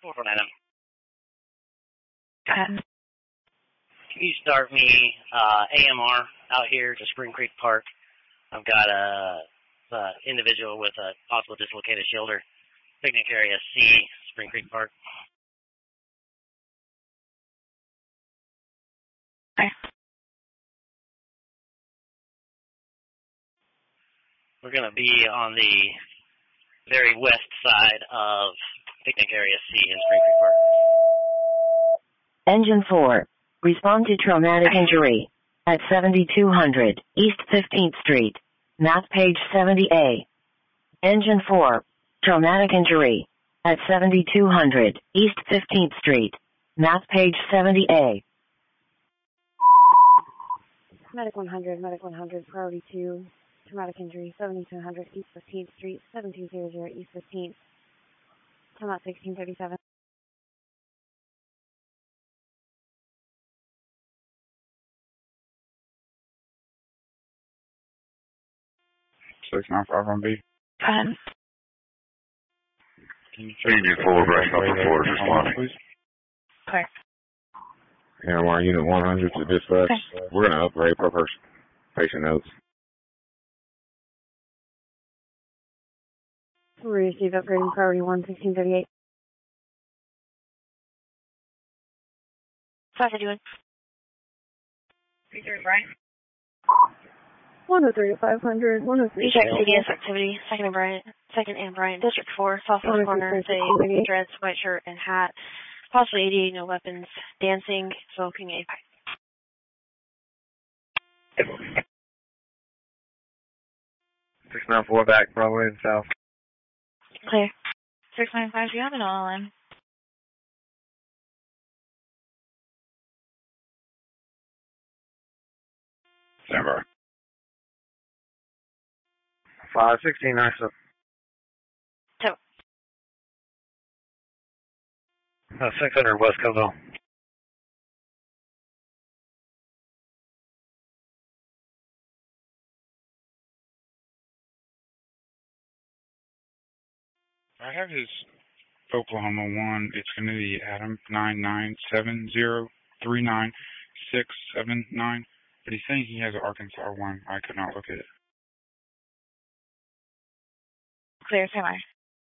449. Can you start me AMR out here to Spring Creek Park? I've got a individual with a possible dislocated shoulder. Picnic area C, Spring Creek Park. Okay. We're going to be on the very west side of Picnic area C in Spring Creek Park. Engine 4. Respond to traumatic injury at 7200 East 15th Street. Map page 70A. Engine 4. Traumatic injury at 7200 East 15th Street. Map page 70A. Medic 100, priority 2. Traumatic injury, 7200 East 15th Street, 7200 East 15th. Time out 1637. B. Can Union 4, brushing up the forward, responding. Please. clear. AMR Unit 100 to dispatch. Okay. We're going to upgrade per person. Patient notes. We receive upgrading priority 1, 1638. How's it doing? 3-3, Brian. 103 to 500, 103. Check CDS activity. Second and Bryant. District 4, southwest corner. Say dreads, white shirt, and hat. Possibly 88, no weapons. Dancing, smoking a pipe. 694 back, Broadway and south. Clear. 695, do you have an all-in? Standby. 516, nice up. 600 West Coville. I have his Oklahoma 1. It's going to be Adam 997039679. But he's saying he has an Arkansas 1. I could not look at it. Clear, semi.